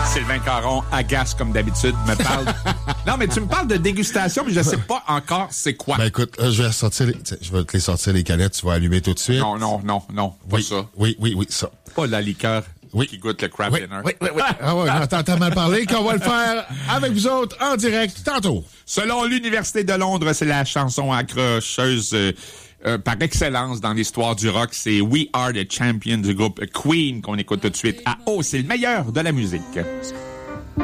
Sylvain Caron, agace comme d'habitude, me parle. Non, mais tu me parles de dégustation, mais je sais pas encore c'est quoi. Ben écoute, je vais te les sortir les canettes, tu vas allumer tout de suite. Non, pas oui, ça. Oui, ça. Pas la liqueur qui goûte le crab dinner. Oui. Ah ouais, non, t'as mal parlé, qu'on va le faire avec vous autres en direct tantôt. Selon l'Université de Londres, c'est la chanson accrocheuse par excellence dans l'histoire du rock. C'est We Are the Champions du groupe Queen qu'on écoute tout de suite à c'est le meilleur de la musique.